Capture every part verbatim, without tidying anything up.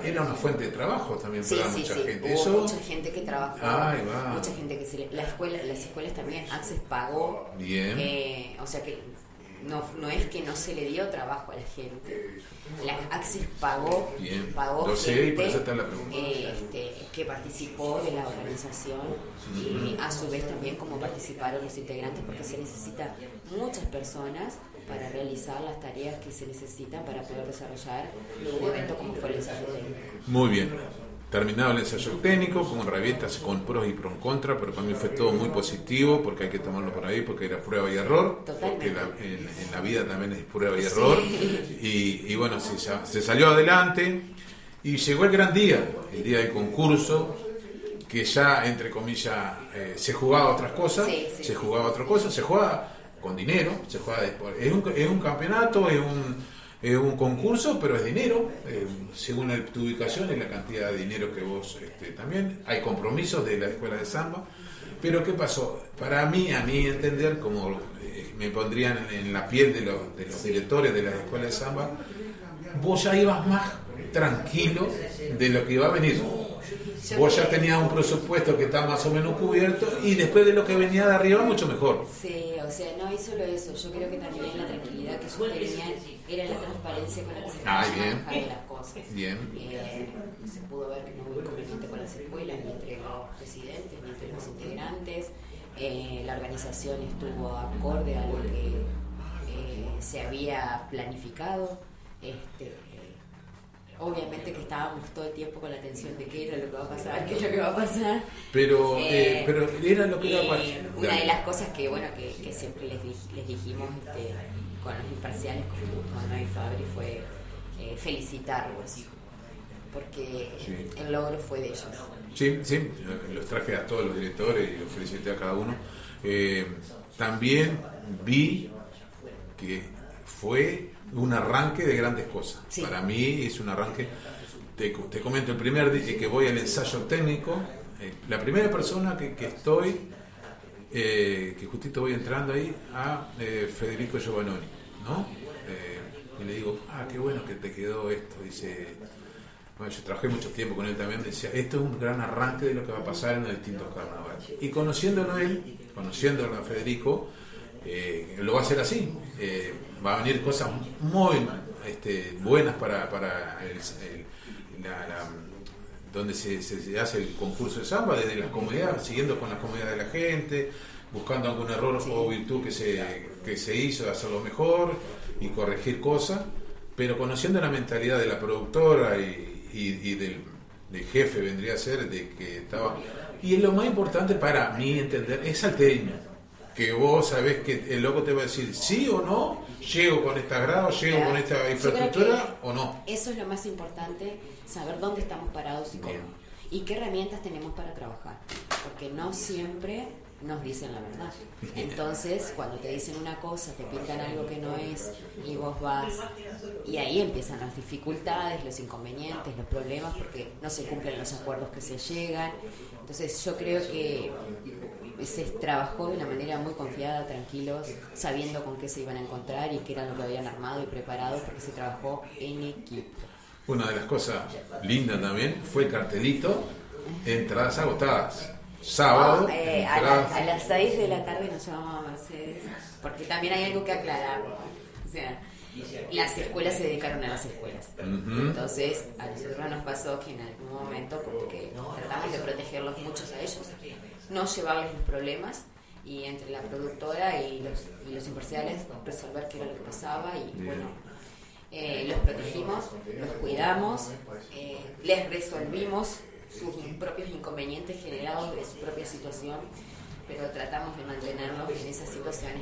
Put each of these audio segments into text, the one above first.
era una fuente de trabajo también sí, para sí, mucha sí. gente. Hubo Eso... mucha gente que trabajó, Ahí va. mucha gente que se le... La escuela, las escuelas también, Access pagó. Bien. Eh, o sea que no, no es que no se le dio trabajo a la gente. La Access pagó, Bien. pagó Lo sé, gente y por eso está la pregunta. eh, este, que participó de la organización y a su vez también como participaron los integrantes, porque se necesitan muchas personas para realizar las tareas que se necesitan para poder desarrollar un evento como fue el ensayo técnico. Muy bien. Terminado el ensayo técnico, con revistas con pros y pros en contra, pero para mí fue todo muy positivo, porque hay que tomarlo por ahí, porque era prueba y error. Totalmente. Porque la, en, en la vida también es prueba y error. Sí. Y, y bueno, se, se salió adelante y llegó el gran día, el día del concurso, que ya, entre comillas, eh, se jugaba otras cosas, Sí, sí, se sí. jugaba otras cosas, se jugaba con dinero, se juega después. Es un, es un campeonato, es un... Es un concurso, pero es dinero, eh, según el, tu ubicación y la cantidad de dinero que vos este, también. Hay compromisos de la escuela de samba, pero ¿qué pasó? Para mí, a mí entender, como eh, me pondrían en, en la piel de los, de los directores de la escuela de samba, vos ya ibas más tranquilo de lo que iba a venir. Vos ya tenías un presupuesto que está más o menos cubierto y después de lo que venía de arriba, mucho mejor. Sí, o sea, no, y solo eso, yo creo que también la tranquilidad que ellos tenían era la transparencia con la que se Ah, estaban bien. manejando las cosas. Bien. Eh, se pudo ver que no hubo inconveniente con las escuelas, ni entre los presidentes, ni entre los integrantes. Eh, la organización estuvo acorde a lo que eh, se había planificado. Este, Obviamente que estábamos todo el tiempo con la tensión de qué era lo que va a pasar, qué es lo que va a pasar. Pero, Eh, eh, pero era lo que y iba a pasar. una de las cosas que bueno que, que siempre les, dij- les dijimos este, con los imparciales, con Manuel y Fabri, fue eh, felicitarlos, porque Sí. el logro fue de ellos. Sí, sí, los traje a todos los directores y los felicité a cada uno. Eh, también vi que fue un arranque de grandes cosas. Sí. Para mí es un arranque. Te, te comento, el primer día que voy al ensayo técnico, eh, la primera persona que, que estoy, eh, que justito voy entrando ahí, a eh, Federico Giovannoni, ¿no? Eh, y le digo, ah, qué bueno que te quedó esto. Dice, bueno, yo trabajé mucho tiempo con él también, decía, esto es un gran arranque de lo que va a pasar en los distintos carnavales. Y conociéndolo él, conociéndolo a Federico, eh, lo va a hacer así. Eh, va a venir cosas muy este, buenas para, para el, el, la, la, donde se, se, se hace el concurso de samba, desde las comunidades, siguiendo con las comunidades de la gente, buscando algún error sí. o virtud que se, que se hizo, hacerlo mejor y corregir cosas, pero conociendo la mentalidad de la productora y, y, y del, del jefe, vendría a ser, de que estaba... Y lo más importante para mí entender es salteño, que vos sabés que el loco te va a decir sí o no, llego con esta grado, llego claro. con esta infraestructura o no. Eso es lo más importante, saber dónde estamos parados y cómo. Bien. Y qué herramientas tenemos para trabajar, porque no siempre nos dicen la verdad. Entonces, cuando te dicen una cosa, te pintan algo que no es, y vos vas, y ahí empiezan las dificultades, los inconvenientes, los problemas, porque no se cumplen los acuerdos que se llegan. Entonces, yo creo que se trabajó de una manera muy confiada, tranquilos, sabiendo con qué se iban a encontrar y qué era lo que habían armado y preparado, porque se trabajó en equipo. Una de las cosas lindas también fue el cartelito, entradas agotadas. Sábado, oh, eh, a, la, a las seis de la tarde nos llamaba Mercedes, porque también hay algo que aclarar. O sea, las escuelas se dedicaron a las escuelas. Uh-huh. Entonces, a nosotros nos pasó que en algún momento como que tratamos de protegerlos muchos a ellos, no llevarles los problemas, y entre la productora y los, y los imparciales resolver qué era lo que pasaba, y Bien. bueno, eh, los protegimos, los cuidamos, eh, les resolvimos sus propios inconvenientes generados de su propia situación, pero tratamos de mantenerlos en esas situaciones.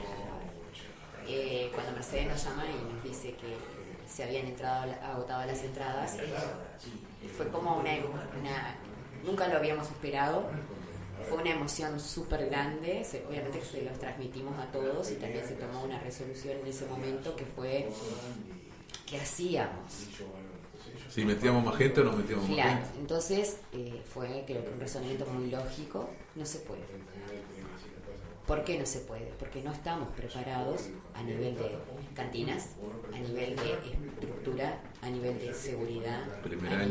Eh, cuando Mercedes nos llama y nos dice que se habían entrado, agotado las entradas, eh, fue como una, una nunca lo habíamos esperado, fue una emoción súper grande, se, obviamente que se los transmitimos a todos, y también se tomó una resolución en ese momento que fue ¿qué hacíamos? Si metíamos más gente o no metíamos claro, más gente. Entonces eh, fue creo que un razonamiento muy lógico, no se puede. ¿Por qué no se puede? Porque no estamos preparados a nivel de cantinas, a nivel de estructura, a nivel de seguridad,